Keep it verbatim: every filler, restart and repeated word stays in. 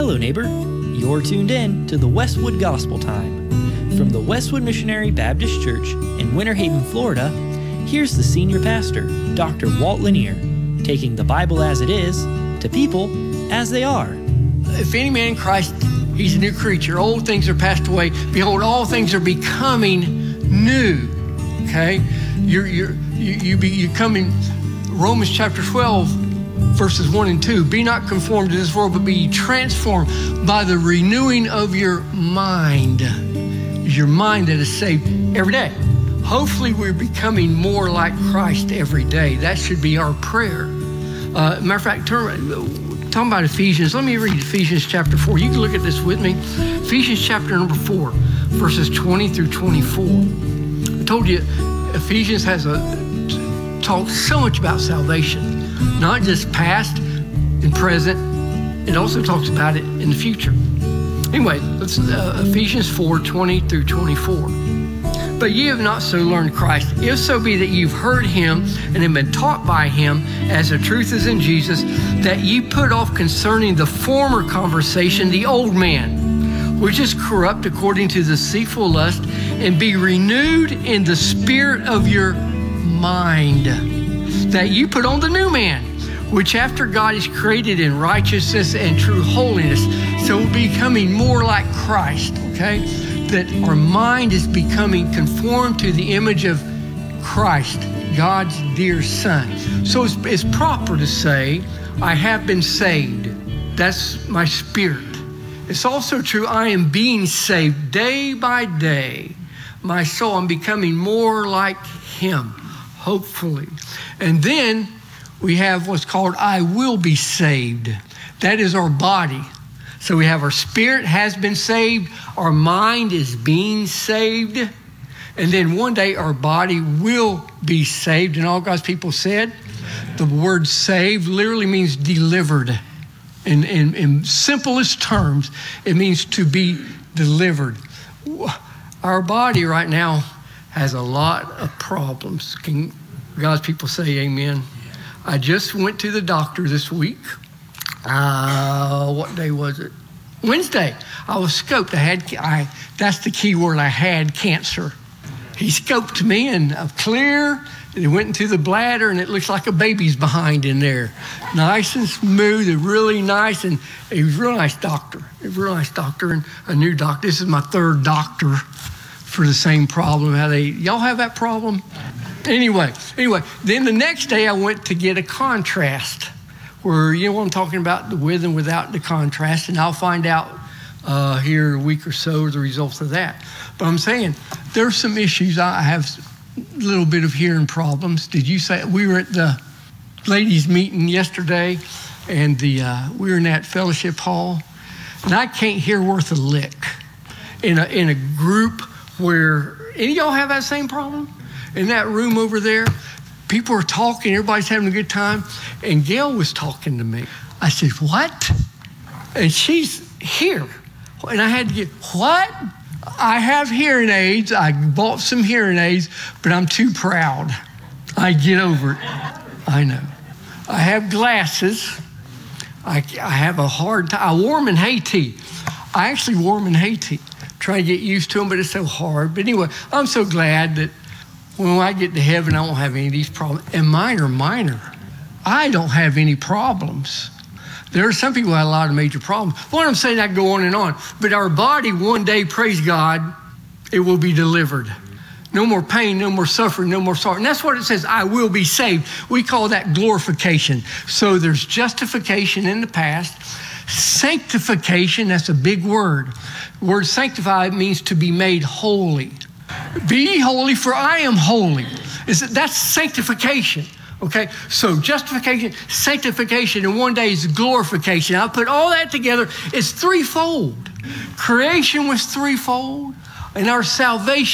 Hello, neighbor. You're tuned in to the Westwood Gospel Time. From the Westwood Missionary Baptist Church in Winter Haven, Florida, here's the senior pastor, Doctor Walt Lanier, taking the Bible as it is to people as they are. If any man in Christ, he's a new creature. Old things are passed away. Behold, all things are becoming new. Okay? You're, you're, you, you be, you're coming, Romans chapter twelve, verses one and two. Be not conformed to this world, but be ye transformed by the renewing of your mind. It's your mind that is saved every day. Hopefully we're becoming more like Christ every day. That should be our prayer. Uh, matter of fact, turn, talking about Ephesians, let me read Ephesians chapter four. You can look at this with me. Ephesians chapter number four, verses twenty through twenty-four. I told you, Ephesians has a talks so much about salvation, not just past and present. It also talks about it in the future. Anyway, let's uh, Ephesians four, twenty through twenty-four. But ye have not so learned Christ, if so be that you've heard him and have been taught by him, as the truth is in Jesus, that ye put off concerning the former conversation the old man, which is corrupt according to the deceitful lust, and be renewed in the spirit of your mind, that you put on the new man, which after God is created in righteousness and true holiness. So we're becoming more like Christ, okay? That our mind is becoming conformed to the image of Christ, God's dear Son. So it's, it's proper to say, I have been saved. That's my spirit. It's also true, I am being saved day by day. My soul, I'm becoming more like him, hopefully. And then we have what's called I will be saved. That is our body. So we have our spirit has been saved, our mind is being saved, and then one day our body will be saved. And all God's people said, the word saved literally means delivered. In, in, in simplest terms, it means to be delivered. Our body right now has a lot of problems. Can God's people say amen? I just went to the doctor this week. Uh, what day was it? Wednesday. I was scoped. I had, I, that's the key word, I had cancer. He scoped me and I'm clear. It went into the bladder and it looks like a baby's behind in there. Nice and smooth and really nice. And he was a real nice doctor. A real nice doctor and a new doctor. This is my third doctor for the same problem. How they, y'all have that problem? Anyway, anyway, then the next day I went to get a contrast where, you know what I'm talking about, the with and without the contrast, and I'll find out uh, here a week or so the results of that. But I'm saying there's some issues. I have a little bit of hearing problems. Did you say, we were at the ladies' meeting yesterday, and the uh, we were in that fellowship hall, and I can't hear worth a lick in a, in a group where, any of y'all have that same problem? In that room over there, people are talking, everybody's having a good time, and Gail was talking to me. I said, what? And she's here. And I had to get, what? I have hearing aids. I bought some hearing aids, but I'm too proud. I get over it. I know. I have glasses. I, I have a hard time. I wore them in Haiti. I actually wore them in Haiti. Trying to get used to them, but it's so hard. But anyway, I'm so glad that when I get to heaven, I won't have any of these problems. And mine are minor. I don't have any problems. There are some people who have a lot of major problems. What I'm saying, I go on and on. But our body, one day, praise God, it will be delivered. No more pain, no more suffering, no more sorrow. And that's what it says, I will be saved. We call that glorification. So there's justification in the past. Sanctification, that's a big word. The word sanctify means to be made holy. Be ye holy, for I am holy. Is that, that's sanctification, okay? So justification, sanctification, and one day is glorification. I put all that together, it's threefold. Creation was threefold, and our salvation